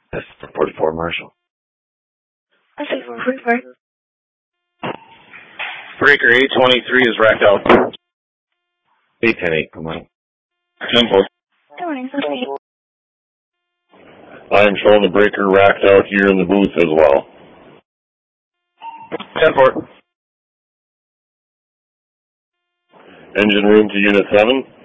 That's for 44 Marshall. That's for 44. Breaker 823 is racked out. 810-8, come on. 10-4. Good morning, Sophie. I am showing the breaker racked out here in the booth as well. 10-4. Engine room to Unit 7.